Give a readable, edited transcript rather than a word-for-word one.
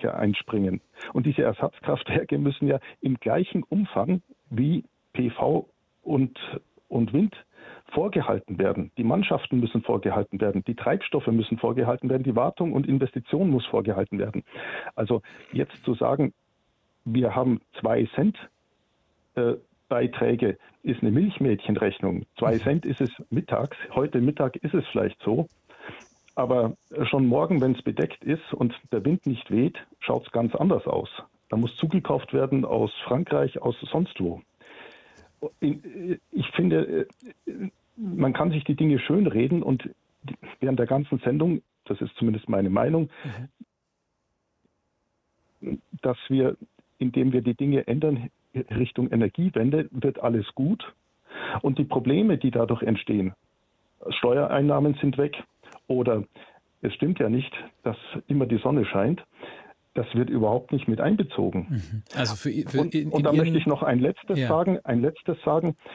Ersatzkraftwerke einspringen. Und diese Ersatzkraftwerke müssen ja im gleichen Umfang wie PV und Wind vorgehalten werden. Die Mannschaften müssen vorgehalten werden, die Treibstoffe müssen vorgehalten werden, die Wartung und Investition muss vorgehalten werden. Also jetzt zu sagen, wir haben 2 Cent Beiträge, ist eine Milchmädchenrechnung. 2 Cent ist es mittags, heute Mittag ist es vielleicht so, aber schon morgen, wenn es bedeckt ist und der Wind nicht weht, schaut es ganz anders aus. Da muss zugekauft werden aus Frankreich, aus sonst wo. Ich finde, man kann sich die Dinge schönreden und während der ganzen Sendung, das ist zumindest meine Meinung, dass wir, indem wir die Dinge ändern Richtung Energiewende, wird alles gut. Und die Probleme, die dadurch entstehen, Steuereinnahmen sind weg oder es stimmt ja nicht, dass immer die Sonne scheint, das wird überhaupt nicht mit einbezogen. Also und da möchte ich noch ein letztes sagen.